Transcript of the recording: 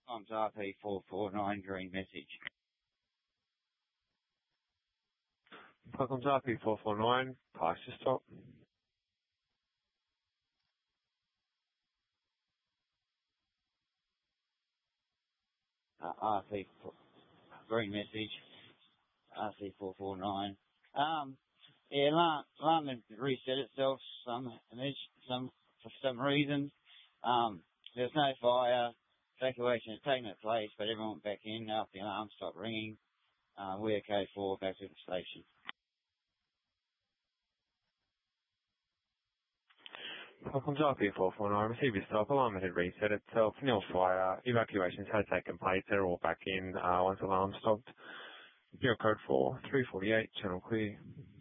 Times RP449, green message. Times RP449, pass your stop. RP, green message, RP449. Yeah, alarm had reset itself for some reason. There's no fire. Evacuation has taken place, but everyone went back in after the alarm stopped ringing. We're code 4 back to the station. Times RP449, receive your stop. Alarm had reset itself. Nil fire. Evacuations had taken place. They're all back in once alarm stopped. Bureau code 4, 348, channel clear.